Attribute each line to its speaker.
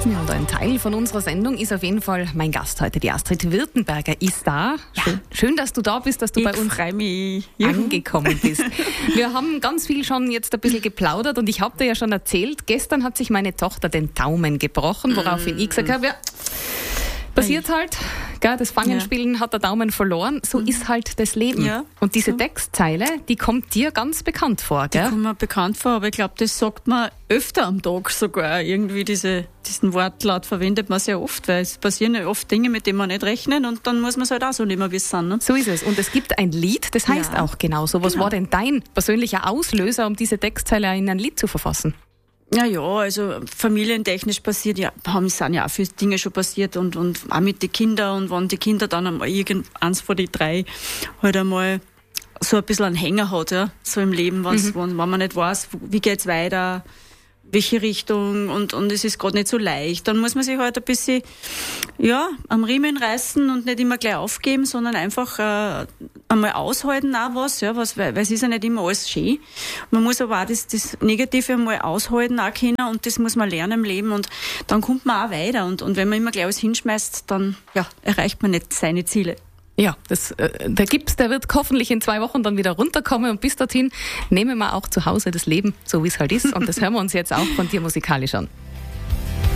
Speaker 1: Ja, und ein Teil von unserer Sendung ist auf jeden Fall mein Gast heute. Die Astrid Wirtenberger ist da. Ja. Schön, dass du da bist, dass du bei uns angekommen bist. Wir haben ganz viel schon jetzt ein bisschen geplaudert und ich habe dir ja schon erzählt, gestern hat sich meine Tochter den Daumen gebrochen, woraufhin ich gesagt habe, ja, passiert halt. Gell, das Fangenspielen hat der Daumen verloren. So ist halt das Leben. Ja, und diese Textzeile, die kommt dir ganz bekannt vor, gell?
Speaker 2: Die kommt mir bekannt vor, aber ich glaube, das sagt man öfter am Tag sogar. Irgendwie diesen Wortlaut verwendet man sehr oft, weil es passieren ja oft Dinge, mit denen man nicht rechnen und dann muss man es halt auch so nehmen, wie es sind. Ne?
Speaker 1: So ist es. Und es gibt ein Lied, das heißt auch genauso. Was war denn dein persönlicher Auslöser, um diese Textzeile in ein Lied zu verfassen?
Speaker 2: Ja, also familientechnisch passiert, sind ja auch viele Dinge schon passiert und auch mit den Kindern und wenn die Kinder dann einmal eins von den drei halt einmal so ein bisschen einen Hänger hat, ja, so im Leben, wenn man nicht weiß, wie geht's weiter, welche Richtung und es ist gerade nicht so leicht, dann muss man sich halt ein bisschen, am Riemen reißen und nicht immer gleich aufgeben, sondern einfach einmal aushalten auch weil es ist ja nicht immer alles schön. Man muss aber auch das Negative einmal aushalten auch können und das muss man lernen im Leben und dann kommt man auch weiter und wenn man immer gleich alles hinschmeißt, dann erreicht man nicht seine Ziele.
Speaker 1: Ja, der Gips, der wird hoffentlich in 2 Wochen dann wieder runterkommen und bis dorthin nehmen wir auch zu Hause das Leben, so wie es halt ist und das hören wir uns jetzt auch von dir musikalisch an.